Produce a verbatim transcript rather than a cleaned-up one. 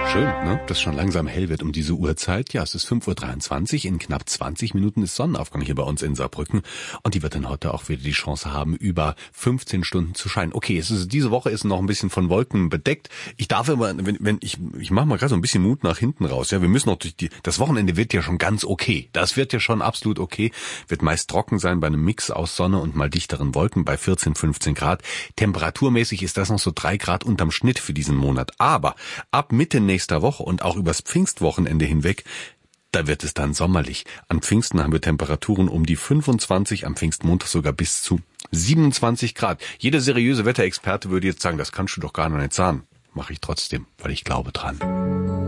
Schön, ne? Dass schon langsam hell wird um diese Uhrzeit. Ja, es ist fünf Uhr dreiundzwanzig. In knapp zwanzig Minuten ist Sonnenaufgang hier bei uns in Saarbrücken. Und die wird dann heute auch wieder die Chance haben, über fünfzehn Stunden zu scheinen. Okay, es ist, diese Woche ist noch ein bisschen von Wolken bedeckt. Ich darf immer, wenn, wenn ich, ich mache mal gerade so ein bisschen Mut nach hinten raus. Ja, wir müssen noch durch die, das Wochenende wird ja schon ganz okay. Das wird ja schon absolut okay. Wird meist trocken sein bei einem Mix aus Sonne und mal dichteren Wolken bei vierzehn, fünfzehn Grad. Temperaturmäßig ist das noch so drei Grad unterm Schnitt für diesen Monat. Aber ab Mitte nächster Woche und auch übers Pfingstwochenende hinweg, da wird es dann sommerlich. An Pfingsten haben wir Temperaturen um die fünfundzwanzig, am Pfingstmontag sogar bis zu siebenundzwanzig Grad. Jeder seriöse Wetterexperte würde jetzt sagen, das kannst du doch gar nicht sagen. Mache ich trotzdem, weil ich glaube dran.